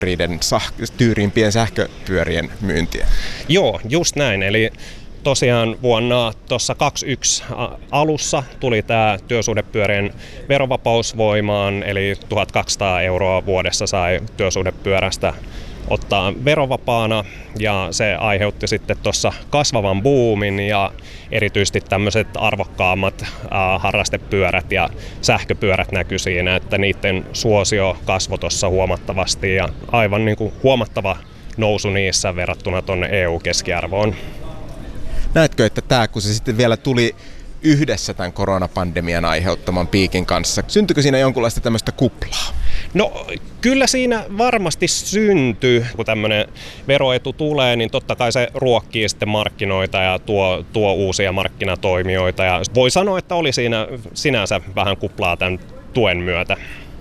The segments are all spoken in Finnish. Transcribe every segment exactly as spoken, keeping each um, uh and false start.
tyyriimpien sähköpyörien myyntiä. Joo, just näin. Eli tosiaan vuonna tuossa kaksikymmentäyksi alussa tuli tämä työsuhdepyörien verovapaus voimaan, eli tuhatkaksisataa euroa vuodessa sai työsuhdepyörästä ottaa verovapaana, ja se aiheutti sitten tuossa kasvavan boomin, ja erityisesti tämmöiset arvokkaammat äh, harrastepyörät ja sähköpyörät näkyi siinä, että niiden suosio kasvoi tuossa huomattavasti, ja aivan niin kuin huomattava nousu niissä verrattuna tuonne E U-keskiarvoon. Näetkö, että tämä, kun se sitten vielä tuli yhdessä tämän koronapandemian aiheuttaman piikin kanssa, syntyykö siinä jonkunlaista tämmöistä kuplaa? No kyllä siinä varmasti syntyy, kun tämmöinen veroetu tulee, niin totta kai se ruokkii sitten markkinoita ja tuo, tuo uusia markkinatoimijoita. Ja voi sanoa, että oli siinä sinänsä vähän kuplaa tämän tuen myötä.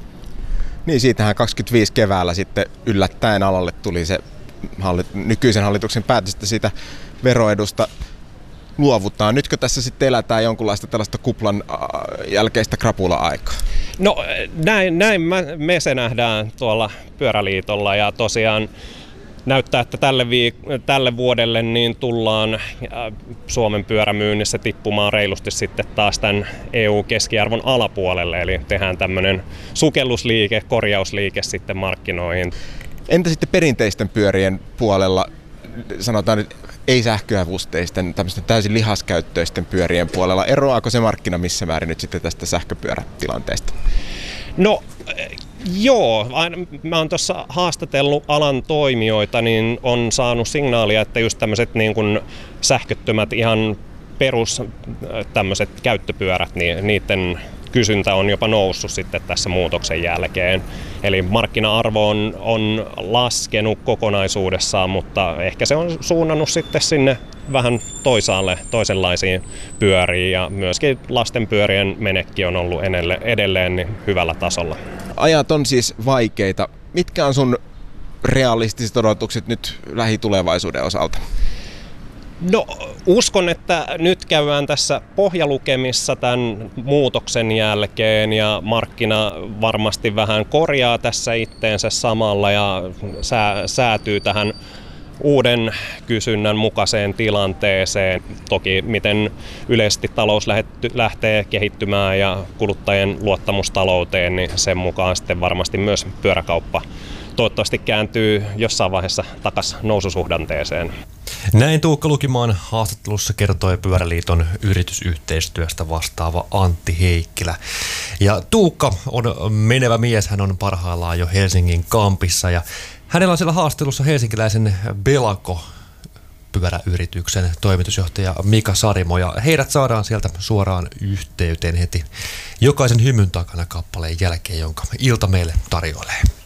Niin, siitähän kaksikymmentäviisi keväällä sitten yllättäen alalle tuli se hallit- nykyisen hallituksen päätös, että siitä veroedusta luovutaan. Nytkö tässä sitten elätään jonkunlaista tällaista kuplan jälkeistä krapula-aikaa? No näin, näin me se nähdään tuolla Pyöräliitolla, ja tosiaan näyttää, että tälle, viik- tälle vuodelle niin tullaan Suomen pyörämyynnissä tippumaan reilusti sitten taas tämän E U-keskiarvon alapuolelle, eli tehdään tämmöinen sukellusliike, korjausliike sitten markkinoihin. Entä sitten perinteisten pyörien puolella, sanotaan nyt ei-sähköavusteisten, tämmöisten täysin lihaskäyttöisten pyörien puolella, eroaako se markkina missä määrin nyt sitten tästä sähköpyörätilanteesta? No joo, mä oon tuossa haastatellut alan toimijoita, niin on saanut signaalia, että just tämmöiset niin kuin sähköttömät ihan perus tämmöiset käyttöpyörät, niin niiden kysyntä on jopa noussut sitten tässä muutoksen jälkeen. Eli markkina-arvo on, on laskenut kokonaisuudessaan, mutta ehkä se on suunnannut sitten sinne vähän toisaalle, toisenlaisiin pyöriin, ja myöskin lastenpyörien menekki on ollut edelleen niin hyvällä tasolla. Ajat on siis vaikeita. Mitkä on sun realistiset odotukset nyt lähitulevaisuuden osalta? No uskon, että nyt käydään tässä pohjalukemissa tämän muutoksen jälkeen, ja markkina varmasti vähän korjaa tässä itteensä samalla ja sää, säätyy tähän uuden kysynnän mukaiseen tilanteeseen. Toki miten yleisesti talous lähtee kehittymään ja kuluttajien luottamus talouteen, niin sen mukaan sitten varmasti myös pyöräkauppa toivottavasti kääntyy jossain vaiheessa takaisin noususuhdanteeseen. Näin Tuukka Lukimaan haastattelussa kertoi Pyöräliiton yritysyhteistyöstä vastaava Antti Heikkilä. Ja Tuukka on menevä mies, hän on parhaillaan jo Helsingin kampissa, ja hänellä on siellä haastattelussa helsinkiläisen Belako pyöräyrityksen toimitusjohtaja Mika Sarimo, ja heidät saadaan sieltä suoraan yhteyteen heti jokaisen hymyn takana kappaleen jälkeen, jonka ilta meille tarjoilee.